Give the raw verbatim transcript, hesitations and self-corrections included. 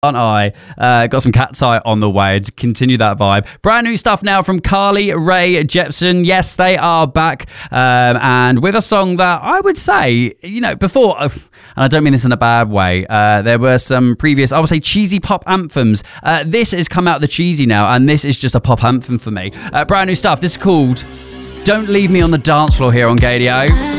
Aren't I? Uh, got some Cat's Eye on the way to continue that vibe. Brand new stuff now from Carly Rae Jepsen. Yes, they are back. Um, and with a song that I would say, you know, before, and I don't mean this in a bad way, uh, there were some previous, I would say, cheesy pop anthems. Uh, this has come out the cheesy now, and this is just a pop anthem for me. Uh, brand new stuff. This is called Don't Leave Me on the Dance Floor here on Gaydio.